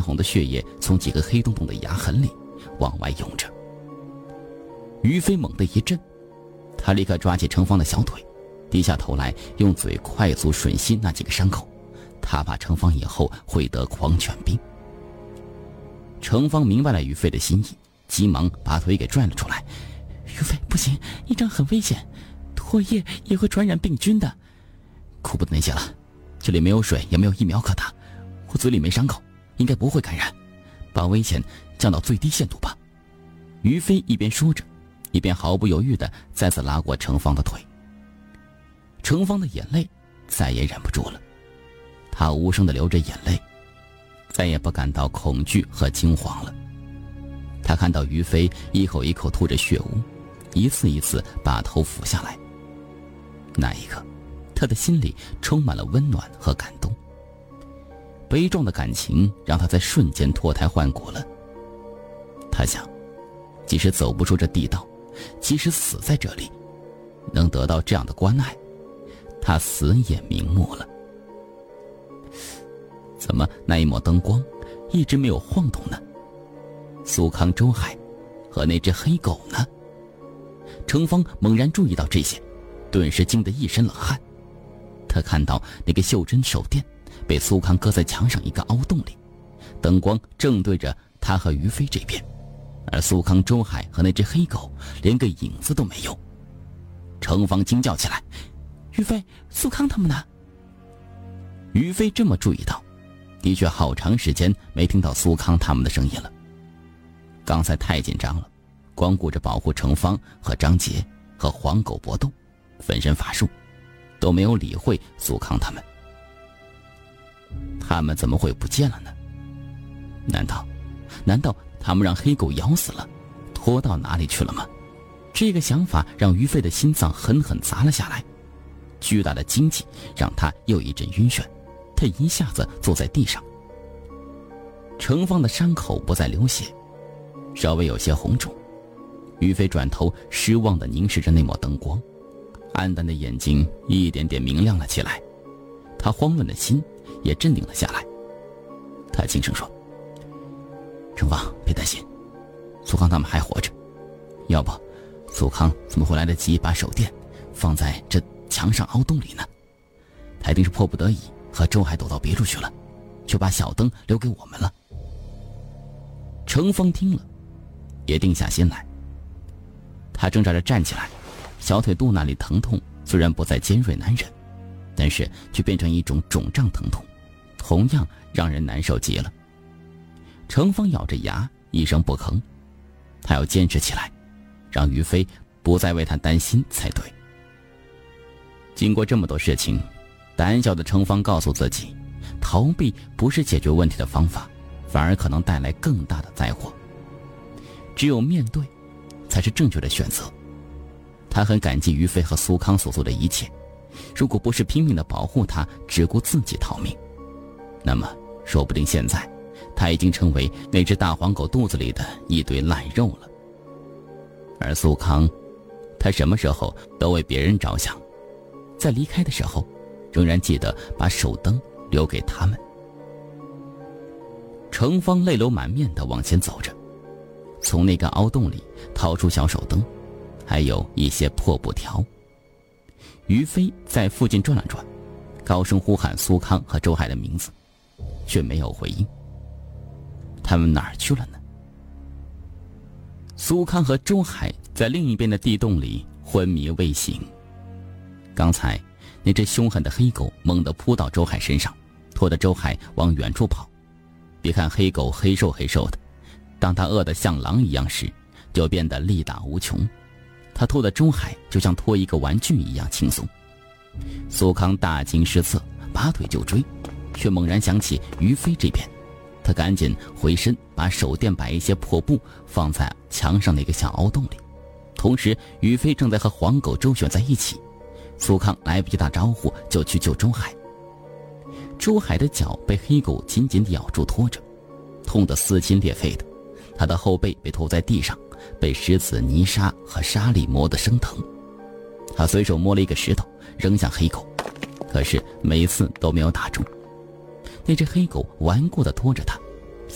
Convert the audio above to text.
红的血液从几个黑洞洞的牙痕里往外涌着。于飞猛地一震，他立刻抓起程芳的小腿，低下头来用嘴快速吮吸那几个伤口，他怕程芳以后会得狂犬病。程芳明白了于飞的心意，急忙把腿给拽了出来。于飞，不行，你这样很危险，唾液也会传染病菌的。顾不得那些了，这里没有水，也没有疫苗可打，我嘴里没伤口，应该不会感染，把危险降到最低限度吧。于飞一边说着，一边毫不犹豫地再次拉过程芳的腿。程芳的眼泪再也忍不住了，她无声地流着眼泪，再也不感到恐惧和惊慌了。她看到于飞一口一口吐着血污，一次一次把头俯下来，那一刻她的心里充满了温暖和感动。悲壮的感情让她在瞬间脱胎换骨了。她想，即使走不出这地道，即使死在这里，能得到这样的关爱，她死也瞑目了。怎么那一抹灯光一直没有晃动呢？苏康、周海和那只黑狗呢？程芳猛然注意到这些，顿时惊得一身冷汗。他看到那个袖珍手电被苏康搁在墙上一个凹洞里，灯光正对着他和于飞这边，而苏康、周海和那只黑狗连个影子都没有。程芳惊叫起来：于飞，苏康他们呢？于飞这么注意到，的确好长时间没听到苏康他们的声音了。刚才太紧张了，光顾着保护程芳和张杰和黄狗搏斗，分身乏术，都没有理会苏康他们。他们怎么会不见了呢？难道他们让黑狗咬死了，拖到哪里去了吗？这个想法让于飞的心脏狠狠砸了下来，巨大的惊悸让他又一阵晕眩，他一下子坐在地上。程芳的伤口不再流血，稍微有些红肿。于飞转头失望地凝视着那抹灯光，暗淡的眼睛一点点明亮了起来，他慌乱的心也镇定了下来。他轻声说：程芳，别担心，苏康他们还活着，要不苏康怎么会来得及把手电放在这墙上凹洞里呢？他一定是迫不得已和周海躲到别处去了，却把小灯留给我们了。程芳听了也定下心来，他挣扎着站起来，小腿肚那里疼痛虽然不再尖锐难忍，但是却变成一种肿胀疼痛，同样让人难受极了。程芳咬着牙一声不吭，他要坚持起来，让于飞不再为他担心才对。经过这么多事情，胆小的程芳告诉自己，逃避不是解决问题的方法，反而可能带来更大的灾祸。只有面对才是正确的选择。他很感激于飞和苏康所做的一切，如果不是拼命地保护他，只顾自己逃命，那么说不定现在他已经成为那只大黄狗肚子里的一堆烂肉了。而苏康，他什么时候都为别人着想，在离开的时候仍然记得把手灯留给他们。程芳泪流满面地往前走着，从那个凹洞里掏出小手灯，还有一些破布条。于飞在附近转了转，高声呼喊苏康和周海的名字，却没有回应。他们哪儿去了呢？苏康和周海在另一边的地洞里昏迷未醒。刚才那只凶狠的黑狗猛地扑到周海身上，拖得周海往远处跑。别看黑狗黑瘦黑瘦的，当它饿得像狼一样时，就变得力大无穷。它拖得周海就像拖一个玩具一样轻松。苏康大惊失色，拔腿就追，却猛然想起于飞这边，他赶紧回身把手电摆一些破布放在墙上那个小凹洞里。同时于飞正在和黄狗周旋在一起，苏康来不及打招呼就去救周海。周海的脚被黑狗紧紧地咬住拖着，痛得撕心裂肺的，他的后背被拖在地上，被石子、泥沙和沙粒磨得生疼。他随手摸了一个石头扔向黑狗，可是每次都没有打中。那只黑狗顽固地拖着他，